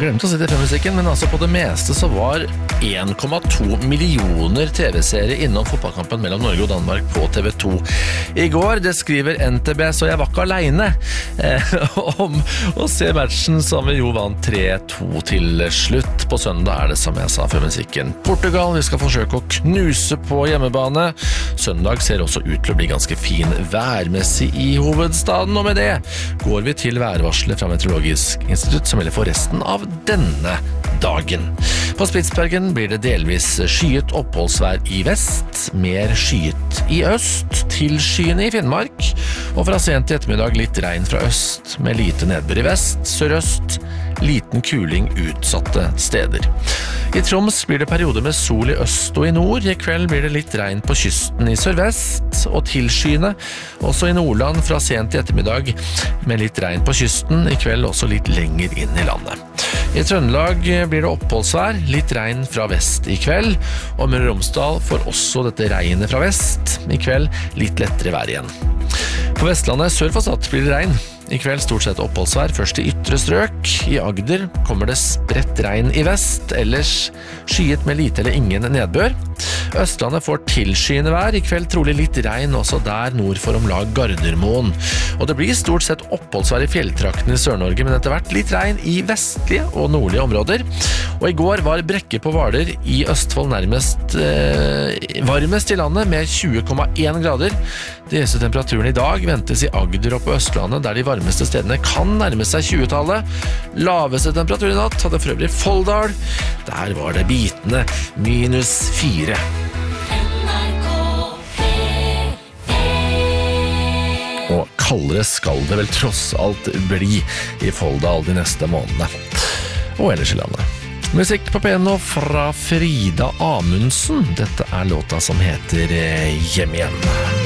glemte å si det i filmmusikken, men altså på det meste så var 1,2 millioner TV-serier innom fotballkampen mellom Norge og Danmark på TV2 i går. Det skriver NTB, så jeg var ikke alene om å se matchen som vi jo vant 3-2 til slutt. På søndag det som jeg sa før musikken. Portugal, vi skal forsøke å knuse på hjemmebane. Søndag ser også ut til å bli ganske fin værmessig i hovedstaden, og med det går vi til værvarslet fra Meteorologisk institutt som gjelder for resten av denne dagen. På Spitsbergen blir det delvis skyet oppholdsvær i vest, mer skyet i øst, tilskyende i Finnmark, og fra sent i ettermiddag litt regn fra øst, med lite nedbør i vest, sørøst, liten kuling utsatte steder. I Troms blir det perioder med sol i øst og i nord. I kveld blir det litt regn på kysten i sørvest og tilskyende. Også i Nordland fra sent i ettermiddag med litt regn på kysten. I kveld også litt lenger inn i landet. I Trøndelag blir det oppholdsvær, litt regn fra vest i kveld. Og Møre og Romsdal får også dette regnet fra vest. I kveld litt lettere vær igjen. På Vestlandet sør for Stad blir det regn. I kveld stort sett oppholdsvær, først i ytre strøk. I Agder kommer det spredt regn i vest, ellers skyet med lite eller ingen nedbør. Østlandet får tilskyende vær, i kveld trolig litt regn også der nord for om lag Gardermoen. Og det blir stort sett oppholdsvær i fjelltraktene i Sør-Norge, men etter hvert litt regn i vestlige og nordlige områder. Og i går var Brekke på Hvaler i Østfold nærmest varmest i landet med 20,1 grader. De høyeste temperaturene i dag ventes i Agder og på Østlandet, der de varmeste stedene kan nærme seg 20-tallet. Laveste temperatur i natt hadde for øvrig Folldal. Der var det bitende -4. Og kaldere skal det vel tross alt bli i Folldal de neste månedene. Og ellers i landet. Musikk på piano fra Frida Amundsen. Dette låta som heter Hjem igjen.